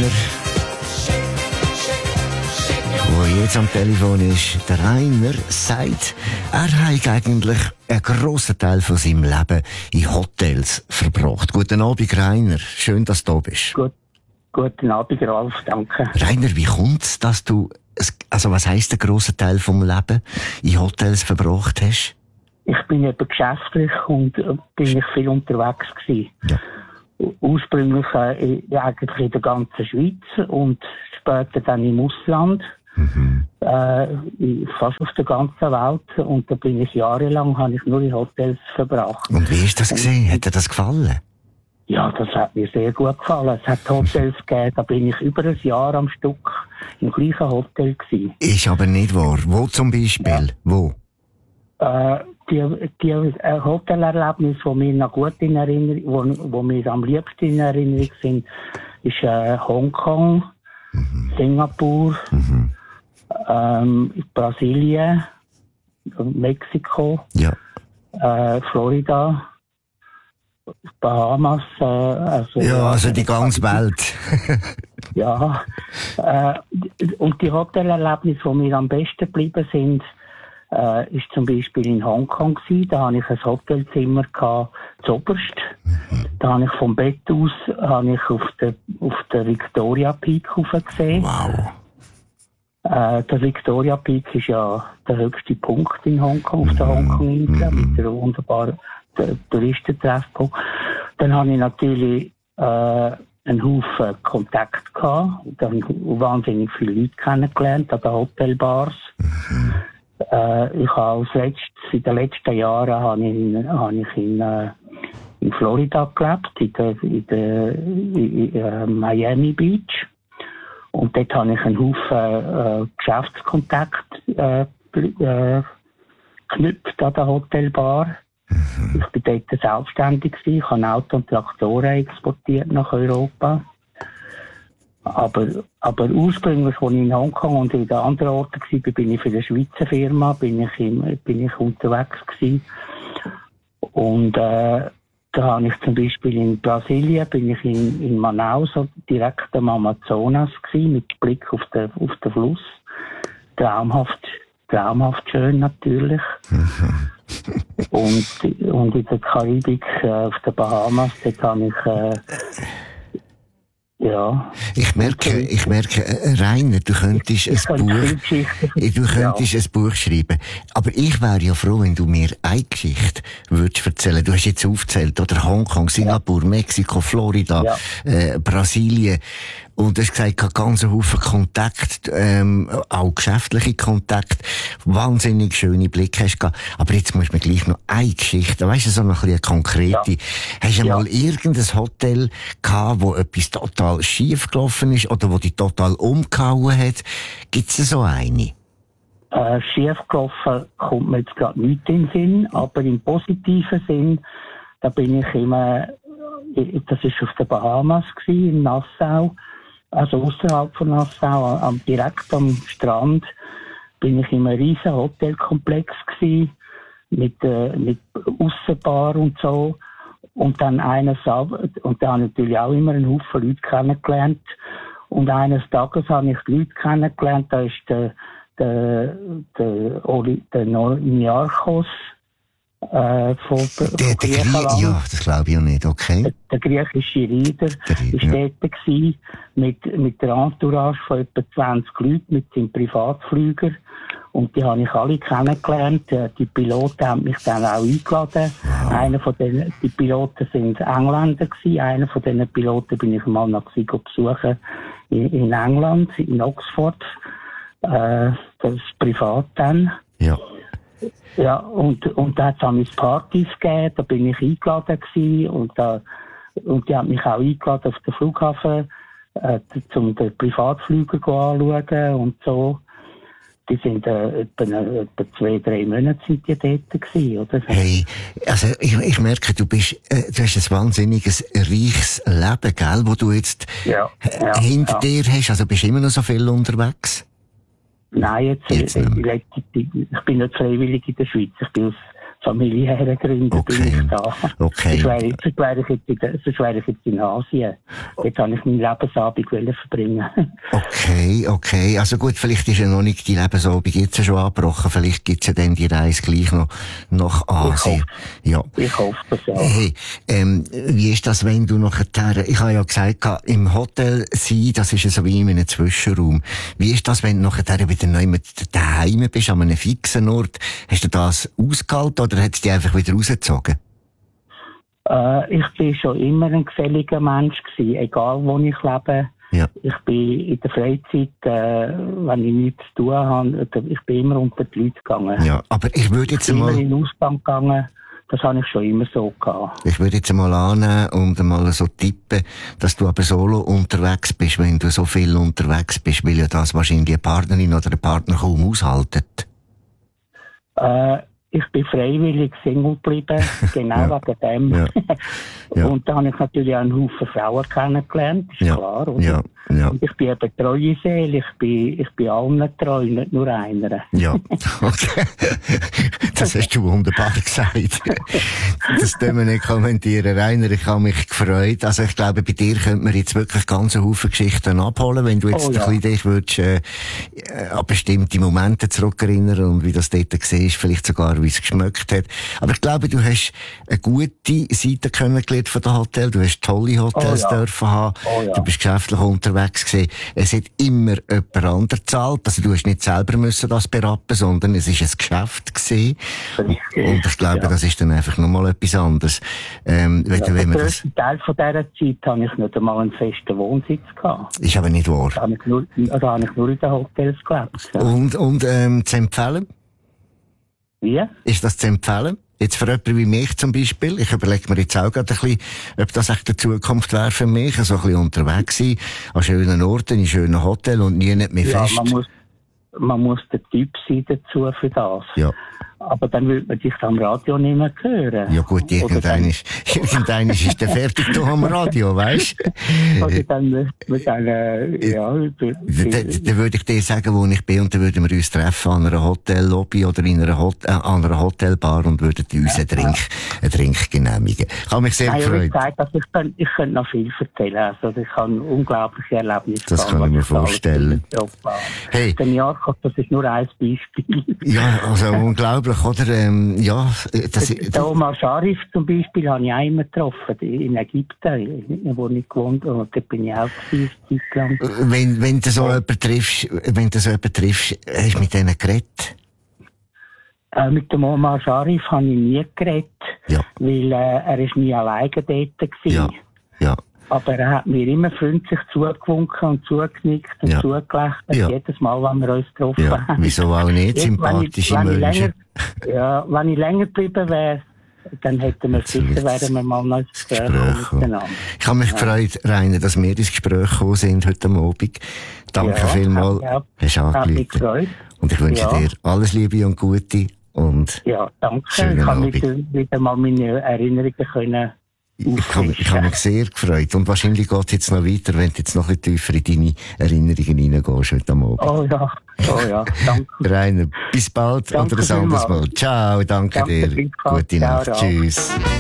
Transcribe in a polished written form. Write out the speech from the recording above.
Rainer, der jetzt am Telefon ist. Der Rainer sagt, er hat eigentlich einen grossen Teil von seinem Leben in Hotels verbracht. Guten Abend, Rainer. Schön, dass du da bist. Guten Abend, Ralf. Danke. Rainer, wie kommt es, dass du, also was heisst der grosse Teil vom Leben in Hotels verbracht hast? Ich bin eben geschäftlich und bin ich viel unterwegs gewesen. Ja. Ursprünglich eigentlich in der ganzen Schweiz und später dann im Ausland. Fast auf der ganzen Welt. Und da bin ich jahrelang, habe ich nur in Hotels verbracht. Und wie ist das gesehen? Hat dir das gefallen? Ja, das hat mir sehr gut gefallen. Es hat Hotels gegeben, da bin ich über ein Jahr am Stück im gleichen Hotel gewesen. Ist aber nicht wahr. Wo zum Beispiel? Ja. Wo? Die Hotelerlebnisse, die mir noch gut in Erinnerung, wo mir am liebsten in Erinnerung sind, ist Hongkong, Singapur, Brasilien, Mexiko, Florida, Bahamas. Also die ganze Welt. Ja. Und die Hotelerlebnisse, die mir am besten geblieben sind, ist zum Beispiel in Hongkong gewesen. Da hatte ich ein Hotelzimmer zuoberst. Da habe ich vom Bett aus auf der Victoria Peak gesehen. Wow. Der Victoria Peak ist ja der höchste Punkt in Hongkong, auf der Hongkong-Insel, mit der wunderbaren Touristentreffpunkt. Dann habe ich natürlich einen Haufen Kontakt gehabt. Dann wahnsinnig viele Leute kennengelernt an den Hotelbars. Ich habe in den letzten Jahren habe ich in Florida gelebt, in Miami Beach. Und dort habe ich einen Haufen Geschäftskontakt geknüpft an der Hotelbar. Ich bin dort selbstständig gewesen. Ich habe Auto und Traktoren exportiert nach Europa. Aber ursprünglich, als ich in Hongkong und in den anderen Orten war, bin ich für eine Schweizer Firma, bin ich unterwegs gewesen. Und da habe ich zum Beispiel in Brasilien, bin ich in Manaus, direkt am Amazonas gewesen, mit Blick auf den Fluss. Traumhaft schön natürlich. Und in der Karibik, auf den Bahamas, dort habe ich, Ich merke, Rainer, du könntest ein Buch schreiben. Aber ich wäre ja froh, wenn du mir eine Geschichte würdest erzählen. Du hast jetzt aufgezählt, oder Hongkong, Singapur, Mexiko, Florida, Brasilien. Und du hast gesagt, ganz Haufen Kontakt, auch geschäftliche Kontakt, wahnsinnig schöne Blicke hast du gehabt. Aber jetzt muss man gleich noch eine Geschichte, weißt du, so noch ein bisschen konkrete. Ja. Hast du mal irgendein Hotel gehabt, wo etwas total schief gelaufen ist oder wo dich total umgehauen hat? Gibt's da so eine? Schief gelaufen kommt mir jetzt gerade nicht in den Sinn, aber im positiven Sinn, da bin ich immer, das ist auf den Bahamas gewesen, in Nassau. Also außerhalb von Nassau, direkt am Strand, bin ich in einem riesen Hotelkomplex gewesen, mit Aussenbar und so. Und dann da habe ich natürlich auch immer einen Haufen Leute kennengelernt. Und eines Tages habe ich Leute kennengelernt, da ist der Niarchos, der Griechenland. Ja, das glaube ich ja nicht, okay. Der griechische Reiter ist dort gewesen, mit der Entourage von etwa 20 Leuten, mit seinem Privatflüger. Und die habe ich alle kennengelernt. Die Piloten haben mich dann auch eingeladen. Wow. Die Piloten sind Engländer gewesen. Einer von diesen Piloten bin ich mal noch besuchen in England, in Oxford. Das ist privat dann. Ja. Ja, und da hat es auch Partys gegeben, da bin ich eingeladen gewesen, und die haben mich auch eingeladen auf den Flughafen, zum den Privatflüger anzuschauen und so. Die sind etwa 2-3 Monate sind die dort gewesen, oder? Hey, also ich merke, du hast ein wahnsinniges, reiches Leben, gell, wo du jetzt hinter dir hast, also bist du immer noch so viel unterwegs? Nein, ich bin nicht freiwillig in der Schweiz. Ich bin aus familiären Gründen bin ich da. Okay. Sonst wäre ich jetzt in Asien. Jetzt habe ich meinen Lebensabend verbringen. Okay. Also gut, vielleicht ist ja noch nicht die Lebensabend jetzt schon abgebrochen. Vielleicht gibt's ja dann die Reise gleich noch nach Asien. Ich hoffe das auch. Hey, wie ist das, wenn du nachher, ich habe ja gesagt, im Hotel sein, das ist ja so wie in einem Zwischenraum. Wie ist das, wenn du nachher wieder neu mit daheim bist, an einem fixen Ort? Hast du das ausgehalten oder hat es dich einfach wieder rausgezogen? Ich bin schon immer ein geselliger Mensch gewesen, egal wo ich lebe. Ja. Ich bin in der Freizeit, wenn ich nichts zu tun habe, ich bin immer unter die Leute gegangen. Ja, aber ich würde jetzt immer in den Ausgang gegangen. Das habe ich schon immer so gehabt. Ich würde jetzt mal annehmen und mal so tippen, dass du aber solo unterwegs bist, wenn du so viel unterwegs bist, weil ja das wahrscheinlich eine Partnerin oder ein Partner kaum aushaltet. Ich bin freiwillig Single geblieben, genau wegen dem. Ja. Und da habe ich natürlich auch einen Haufen Frauen kennengelernt, ist klar, oder? Ja. Und ich bin eine treue Seele, ich bin allen treu, nicht nur einer. Ja, okay. Das hast du wunderbar gesagt. Das dürfen wir nicht kommentieren. Rainer, ich habe mich gefreut. Also ich glaube, bei dir könnte man jetzt wirklich ganz einen Haufen Geschichten abholen, wenn du jetzt ein bisschen dich würdest, an bestimmte Momente zurückerinnern und wie das dort siehst, vielleicht sogar wie es geschmeckt hat. Aber ich glaube, du hast eine gute Seite kennengelernt von dem Hotel. Du hast tolle Hotels dürfen haben. Du bist geschäftlich unterwegs gewesen. Es hat immer jemand anderes gezahlt. Also du hast nicht selber müssen das berappen, sondern es ist ein Geschäft gewesen. Und ich glaube, das ist dann einfach nochmal etwas anderes. Den grössten Teil von dieser Zeit habe ich nicht einmal einen festen Wohnsitz gehabt. Ist aber nicht wahr. Da habe ich nur in den Hotels gelebt. Ja. Und zu empfehlen? Wie? Ist das zu empfehlen? Jetzt für jemanden wie mich zum Beispiel, ich überlege mir jetzt auch gerade ein bisschen, ob das echt die Zukunft wäre für mich, so ein bisschen unterwegs sein, an schönen Orten, in schönen Hotels und nie nicht mehr fest. Man muss der Typ sein dazu für das. Ja. Aber dann würde man dich am Radio nicht mehr hören. Ja gut, irgendein ist der fertig da am Radio, weißt du? Oder dann Dann würde ich dir sagen, wo ich bin, und dann würden wir uns treffen an einer Hotellobby oder in einer an einer Hotelbar und würden uns einen Drink genehmigen. Ich habe mich sehr gefreut. Ich könnte noch viel erzählen. Also ich habe unglaubliche Erlebnisse. Das kann ich mir vorstellen. Hey. Der Jakob, das ist nur ein Beispiel. Ja, also unglaublich. Oder, der Omar Sharif zum Beispiel habe ich auch immer getroffen, in Ägypten, wo ich gewohnt habe. Da bin ich auch eine Zeit lang. Wenn du so jemanden triffst, hast du mit denen geredet? Mit dem Omar Sharif habe ich nie geredet, weil er ist nie alleine dort gewesen. Ja. Aber er hat mir immer freundlich zugewunken und zugenickt und zugelächelt, jedes Mal, wenn wir uns getroffen haben. Wieso auch nicht? Sympathische Menschen. Wenn ich länger geblieben wäre, dann hätten wir sicher, wären wir mal noch ins Gespräch miteinander. Ich habe mich gefreut, Rainer, dass wir ins Gespräch gekommen sind heute Abend. Danke vielmals. Hast angerufen. Und ich wünsche dir alles Liebe und Gute und danke. Ich habe wieder mal meine Erinnerungen können. Ich habe mich sehr gefreut. Und wahrscheinlich geht es jetzt noch weiter, wenn du jetzt noch ein bisschen tiefer in deine Erinnerungen reingehst heute Abend. Oh ja, danke. Rainer, bis bald oder ein anderes Mal. Ciao, danke dir. Gute Nacht. Tschüss.